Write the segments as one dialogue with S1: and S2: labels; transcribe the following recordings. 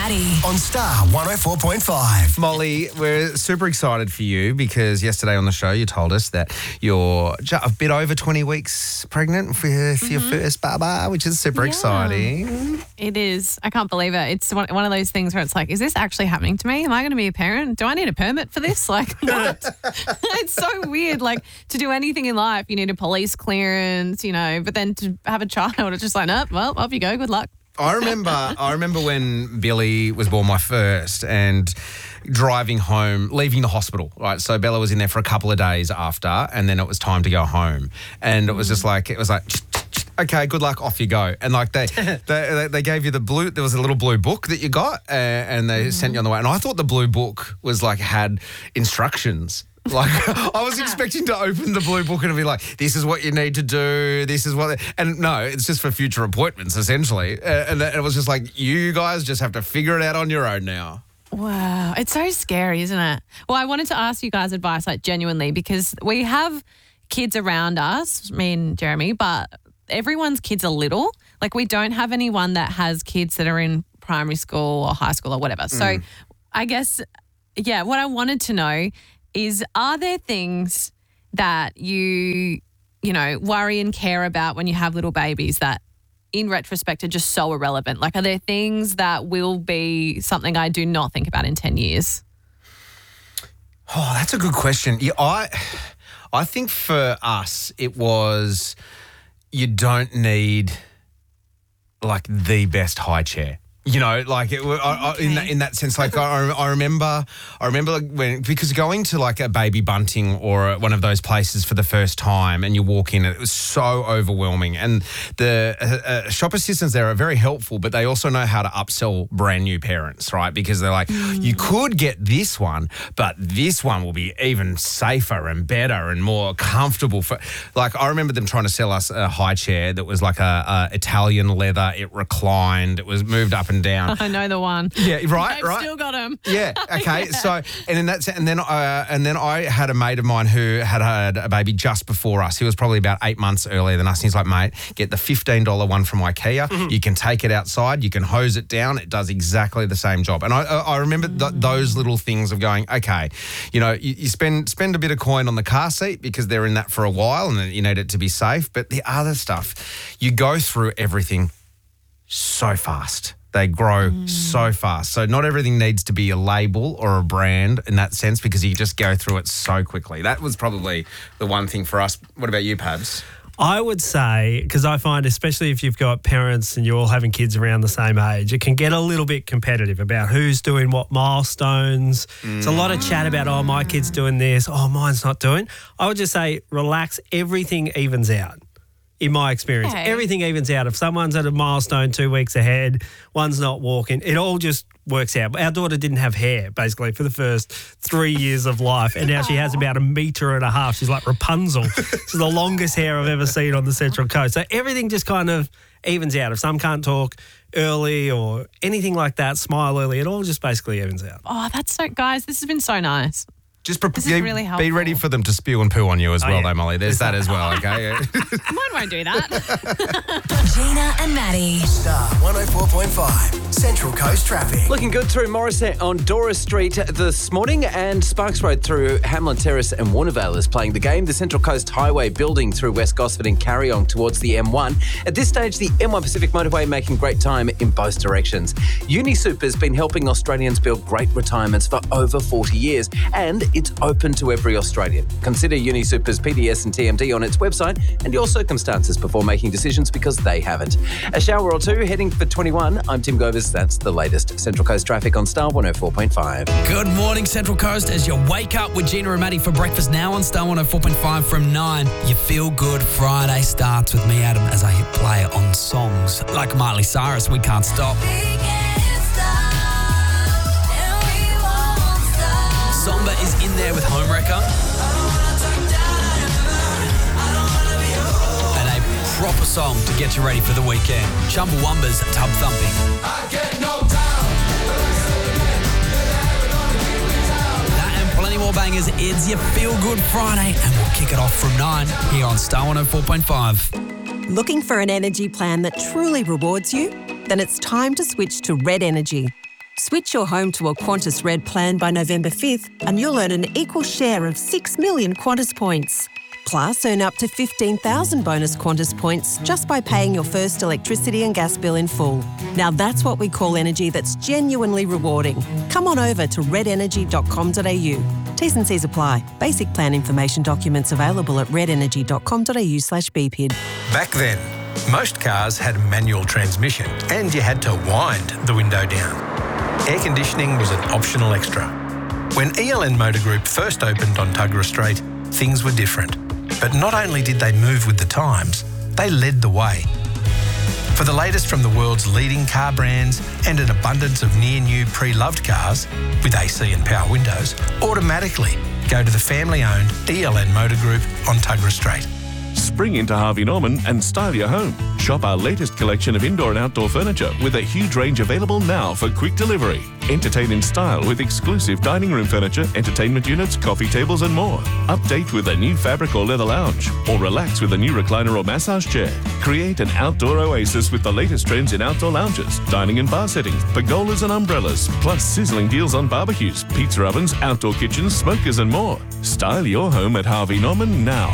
S1: Maddie
S2: on Star 104.5.
S3: Molly, we're super excited for you because yesterday on the show you told us that you're a bit over 20 weeks pregnant for your first baba, which is super exciting.
S4: It is. I can't believe it. It's one of those things where it's like, is this actually happening to me? Am I going to be a parent? Do I need a permit for this? Like, what? It's so weird. Like, to do anything in life, you need a police clearance, but then to have a child, it's just like, nope, well, off you go. Good luck.
S3: I remember when Billy was born, my first, and driving home, leaving the hospital, right? So Bella was in there for a couple of days after, and then it was time to go home. And it was just like, okay, good luck, off you go. And like they gave you the blue, there was a little blue book that you got, and they sent you on the way. And I thought the blue book was like, had instructions. Like, I was expecting to open the blue book and be like, this is what you need to do, this is what... And no, it's just for future appointments, essentially. And it was just like, you guys just have to figure it out on your own now.
S4: Wow. It's so scary, isn't it? Well, I wanted to ask you guys advice, like, genuinely, because we have kids around us, me and Jeremy, but everyone's kids are little. Like, we don't have anyone that has kids that are in primary school or high school or whatever. So I guess, what I wanted to know is, are there things that you worry and care about when you have little babies that in retrospect are just so irrelevant? Like, are there things that will be something I do not think about in 10 years?
S3: Oh, that's a good question. Yeah, I think for us it was, you don't need like the best high chair. In that sense, like I remember like because going to like a Baby Bunting or one of those places for the first time and you walk in, it was so overwhelming. And the shop assistants there are very helpful, but they also know how to upsell brand new parents, right? Because they're like, you could get this one, but this one will be even safer and better and more comfortable. I remember them trying to sell us a high chair that was like a Italian leather. It reclined. It was moved up and down.
S4: I know the one.
S3: Yeah, right.
S4: I've still got them.
S3: Yeah. Okay. Yeah. So, and then I had a mate of mine who had a baby just before us. He was probably about 8 months earlier than us. And he's like, mate, get the $15 one from IKEA. You can take it outside. You can hose it down. It does exactly the same job. And I remember those little things of going, okay, you spend a bit of coin on the car seat because they're in that for a while and you need it to be safe. But the other stuff, you go through everything so fast. They grow so fast. So not everything needs to be a label or a brand in that sense because you just go through it so quickly. That was probably the one thing for us. What about you, Pabs?
S5: I would say, because I find especially if you've got parents and you're all having kids around the same age, it can get a little bit competitive about who's doing what milestones. There's a lot of chat about, oh, my kid's doing this, oh, mine's not doing. I would just say relax, everything evens out. In my experience, everything evens out. If someone's at a milestone 2 weeks ahead, one's not walking, it all just works out. Our daughter didn't have hair, basically, for the first 3 years of life, and now she has about 1.5 meters. She's like Rapunzel. She's the longest hair I've ever seen on the Central Coast. So everything just kind of evens out. If some can't talk early or anything like that, smile early, it all just basically evens out.
S4: Oh, that's so, guys, this has been so nice.
S3: Just
S4: really helpful.
S3: Be ready for them to spew and poo on you as well, though, Molly. There's that as well, okay?
S4: Mine won't do that.
S1: Gina and Maddie.
S2: Star 104.5. Central Coast traffic.
S6: Looking good through Morisset on Dora Street this morning, and Sparks Road through Hamlin Terrace and Warnervale is playing the game. The Central Coast Highway building through West Gosford and Carryong towards the M1. At this stage, the M1 Pacific Motorway making great time in both directions. UniSuper has been helping Australians build great retirements for over 40 years, and it's open to every Australian. Consider UniSuper's PDS and TMD on its website and your circumstances before making decisions because they haven't. A shower or two heading for 21. I'm Tim Govers. That's the latest. Central Coast traffic on Star 104.5.
S7: Good morning, Central Coast, as you wake up with Gina and Maddie for breakfast now on Star 104.5 from 9. Your Feel Good Friday starts with me, Adam, as I hit play on songs like Miley Cyrus, We Can't Stop. Somber is in there with Homewrecker. And a proper song to get you ready for the weekend. Chumbawamba's Tub Thumping. That and plenty more bangers. It's your Feel Good Friday, and we'll kick it off from 9 here on Star 104.5.
S8: Looking for an energy plan that truly rewards you? Then it's time to switch to Red Energy. Switch your home to a Qantas Red plan by November 5th and you'll earn an equal share of 6 million Qantas points. Plus, earn up to 15,000 bonus Qantas points just by paying your first electricity and gas bill in full. Now that's what we call energy that's genuinely rewarding. Come on over to redenergy.com.au. T's and C's apply. Basic plan information documents available at redenergy.com.au/BPID.
S9: Back then, most cars had a manual transmission and you had to wind the window down. Air conditioning was an optional extra. When ELN Motor Group first opened on Tuggerah Street, things were different. But not only did they move with the times, they led the way. For the latest from the world's leading car brands and an abundance of near-new pre-loved cars with AC and power windows, automatically go to the family-owned ELN Motor Group on Tuggerah Street.
S10: Spring into Harvey Norman and style your home. Shop our latest collection of indoor and outdoor furniture with a huge range available now for quick delivery. Entertain in style with exclusive dining room furniture, entertainment units, coffee tables and more. Update with a new fabric or leather lounge or relax with a new recliner or massage chair. Create an outdoor oasis with the latest trends in outdoor lounges, dining and bar settings, pergolas and umbrellas, plus sizzling deals on barbecues, pizza ovens, outdoor kitchens, smokers and more. Style your home at Harvey Norman now.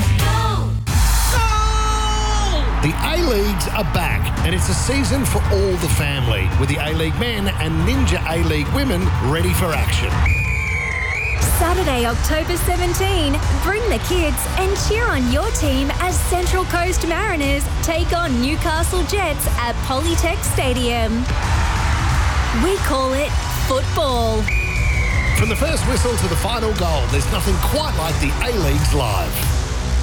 S11: The A-Leagues are back, and it's a season for all the family, with the A-League men and Ninja A-League women ready for action.
S12: Saturday, October 17, bring the kids and cheer on your team as Central Coast Mariners take on Newcastle Jets at Polytech Stadium. We call it football.
S11: From the first whistle to the final goal, there's nothing quite like the A-Leagues live.